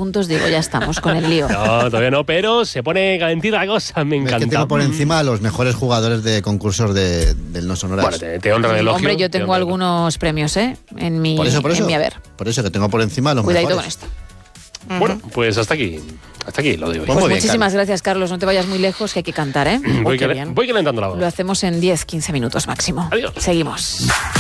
puntos, digo, ya estamos con el lío. No, todavía no, pero se pone calentita la cosa, me encanta. Es que tengo por encima a los mejores jugadores de concursos del No Sonoras. Bueno, te honra el elogio. Hombre, yo tengo algunos premios, en mi haber. Por eso que tengo por encima a los Cuidadito mejores. con esto. Bueno, pues hasta aquí lo de hoy. Pues muchísimas gracias, Carlos. No te vayas muy lejos, que hay que cantar, ¿eh? Voy calentando la voz. Lo hacemos en 10-15 minutos máximo. Adiós. Seguimos.